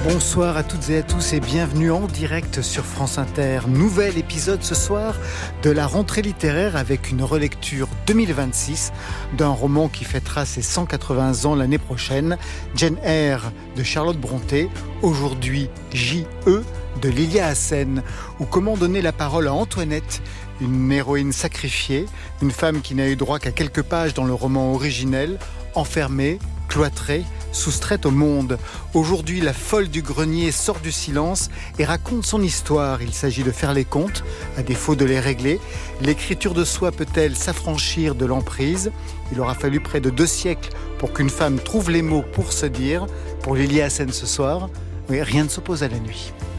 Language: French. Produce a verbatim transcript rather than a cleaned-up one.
Bonsoir à toutes et à tous et bienvenue en direct sur France Inter. Nouvel épisode ce soir de la rentrée littéraire avec une relecture deux mille vingt-six d'un roman qui fêtera ses cent quatre-vingts ans l'année prochaine, Jane Eyre de Charlotte Brontë, aujourd'hui J E de Lilia Hassen, ou comment donner la parole à Antoinette, une héroïne sacrifiée, une femme qui n'a eu droit qu'à quelques pages dans le roman originel, enfermée, cloîtrée, soustraite au monde. Aujourd'hui, la folle du grenier sort du silence et raconte son histoire. Il s'agit de faire les comptes, à défaut de les régler. L'écriture de soi peut-elle s'affranchir de l'emprise ? Il aura fallu près de deux siècles pour qu'une femme trouve les mots pour se dire. Pour Lilia Hassen ce soir, oui, rien ne s'oppose à la nuit.